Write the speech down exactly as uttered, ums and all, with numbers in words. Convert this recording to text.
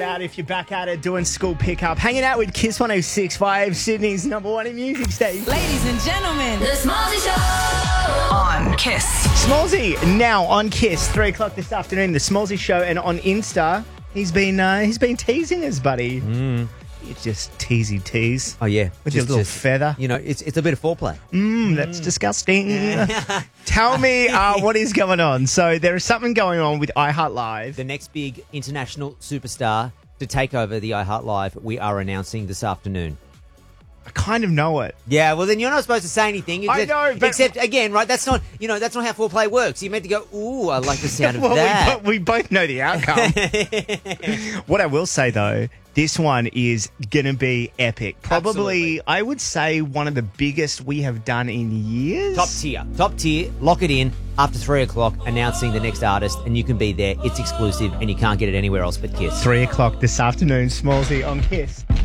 out if you're back at it doing school pickup, hanging out with Kiss one oh six point five, Sydney's number one in music station. Ladies and gentlemen, The Smallzy Show on Kiss. Smallzy now on Kiss, three o'clock this afternoon. The Smallzy Show, and on Insta, he's been uh, he's been teasing us, buddy. Mm. It's just teasy tease. Oh, yeah. With Just- your little just, feather. You know, it's it's a bit of foreplay. Mm, that's disgusting. Tell me uh, what is going on. So there is something going on with iHeart Live. The next big international superstar to take over the iHeart Live, we are announcing this afternoon. I kind of know it. Yeah, well, then you're not supposed to say anything. You I just- know, but- Except, again, right, that's not, you know, that's not how foreplay works. You're meant to go, ooh, I like the sound of well, that. We, bo- we both know the outcome. What I will say, though, this one is going to be epic. Probably, Absolutely. I would say, one of the biggest we have done in years. Top tier. Top tier. Lock it in after three o'clock, announcing the next artist, and you can be there. It's exclusive, and you can't get it anywhere else but Kiss. Three o'clock this afternoon, Smallzy on Kiss.